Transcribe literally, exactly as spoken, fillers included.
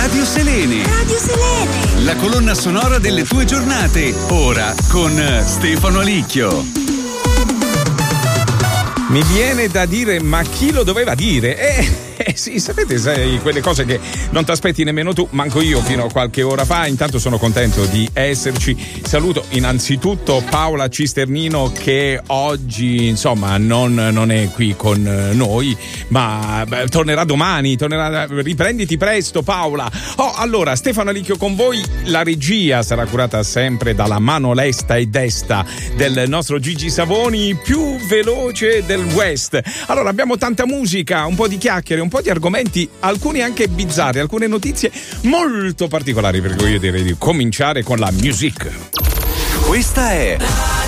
Radio Selene. Radio Selene. La colonna sonora delle tue giornate. Ora con Stefano Alicchio. Mi viene da dire, ma chi lo doveva dire? Eh, eh sì, sapete, sai, quelle cose che non ti aspetti nemmeno tu, manco io fino a qualche ora fa. Intanto sono contento di esserci. Saluto innanzitutto Paola Cisternino, che oggi insomma non, non è qui con noi, ma beh, tornerà domani, tornerà, riprenditi presto Paola. Oh, allora, Stefano Alicchio con voi. La regia sarà curata sempre dalla mano lesta e desta del nostro Gigi Savoni, più veloce del West. Allora, abbiamo tanta musica, un po' di chiacchiere, un po' di argomenti, alcuni anche bizzarri, alcune notizie molto particolari, per cui io direi di cominciare con la music. Questa è